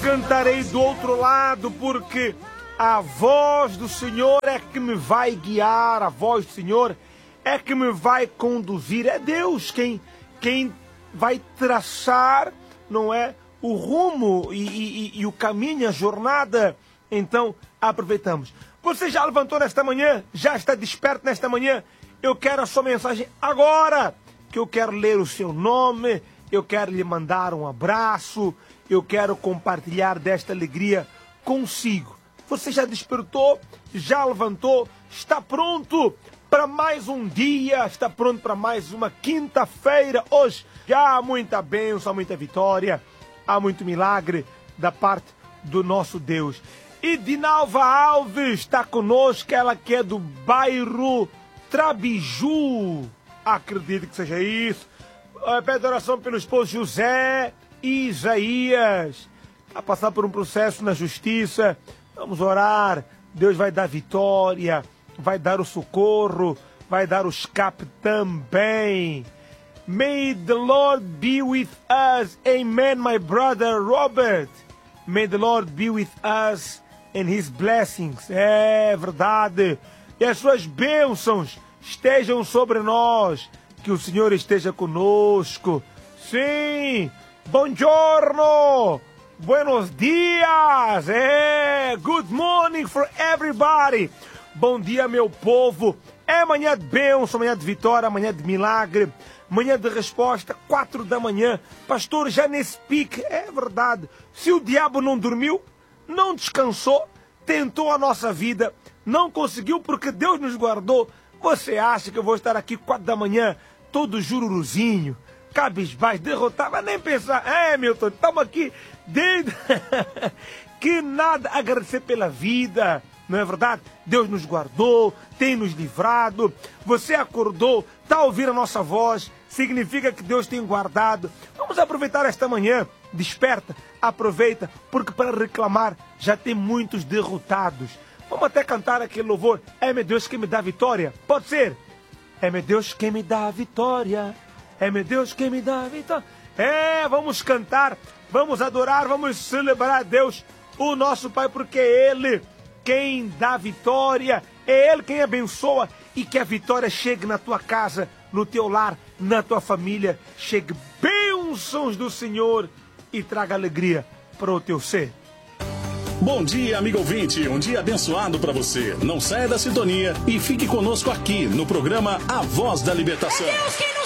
cantarei do outro lado, porque a voz do Senhor é que me vai guiar, a voz do Senhor é que me vai conduzir. É Deus quem vai traçar, não é, o rumo e o caminho, a jornada. Então, aproveitamos. Você já levantou nesta manhã? Já está desperto nesta manhã? Eu quero a sua mensagem agora, que eu quero ler o seu nome, eu quero lhe mandar um abraço, eu quero compartilhar desta alegria consigo. Você já despertou? Já levantou? Está pronto para mais um dia? Está pronto para mais uma quinta-feira? Hoje já há muita bênção, há muita vitória, há muito milagre da parte do nosso Deus. E Dinalva Alves está conosco, ela que é do bairro Trabiju. Acredito que seja isso. Pede oração pelo esposo José e Isaías. A passar por um processo na justiça. Vamos orar. Deus vai dar vitória, vai dar o socorro, vai dar o escape também. May the Lord be with us. Amen, my brother Robert. May the Lord be with us and His blessings. É verdade. E as suas bênçãos estejam sobre nós. Que o Senhor esteja conosco. Sim. Buongiorno. Buenos dias. Good morning for everybody. Bom dia, meu povo. É manhã de bênção, manhã de vitória, manhã de milagre, manhã de resposta, 4 da manhã. Pastor, já nesse pique, é verdade. Se o diabo não dormiu, não descansou, tentou a nossa vida, não conseguiu porque Deus nos guardou. Você acha que eu vou estar aqui 4 da manhã, todo jururuzinho, cabisbaixo, derrotado? Mas nem pensar. Milton, estamos aqui desde... que nada, agradecer pela vida, não é verdade? Deus nos guardou, tem nos livrado. Você acordou, está ouvindo a nossa voz, significa que Deus tem guardado. Vamos aproveitar esta manhã, desperta, aproveita, porque para reclamar já tem muitos derrotados. Vamos até cantar aquele louvor, é meu Deus quem me dá vitória, pode ser? É meu Deus quem me dá vitória, é meu Deus quem me dá vitória. Vamos cantar, vamos adorar, vamos celebrar a Deus, o nosso Pai, porque é Ele quem dá vitória, é Ele quem abençoa, e que a vitória chegue na tua casa, no teu lar, na tua família, chegue bênçãos do Senhor e traga alegria para o teu ser. Bom dia, amigo ouvinte, um dia abençoado para você. Não saia da sintonia e fique conosco aqui no programa A Voz da Libertação. É Deus quem